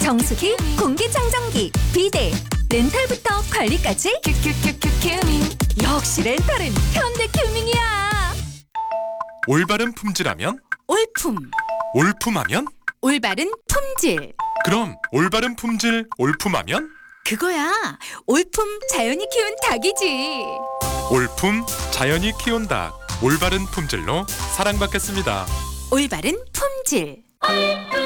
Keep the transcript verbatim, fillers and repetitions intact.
정수기, 공기청정기, 비데, 렌탈부터 관리까지 큐큐큐큐큐밍. 역시 렌탈은 현대큐밍이야. 올바른 품질하면? 올품, 올품하면? 올바른 품질. 그럼 올바른 품질 올품하면? 그거야. 올품 자연이 키운 닭이지. 올품 자연이 키운 닭. 올바른 품질로 사랑받겠습니다. 올바른 품질.